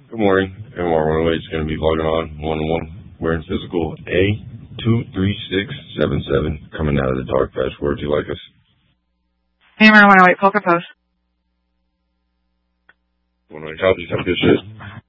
Good morning. MR108 is going to be logging on 1-1. Wearing physical A23677. Coming out of the dark patch. Where would you like us? MR108, Polka Post. 108 copies. Have a good shift.